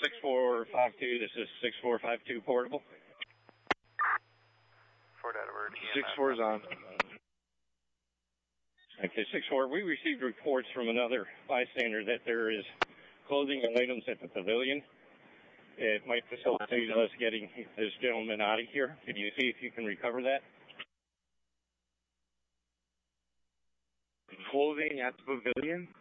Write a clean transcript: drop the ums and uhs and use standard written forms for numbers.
6452, this is 6452 portable. 4 Edward. 64's on. Okay, 64, we received reports from another bystander that there is clothing and items at the pavilion. It might facilitate us getting this gentleman out of here. Can you see if you can recover that? Clothing at the pavilion?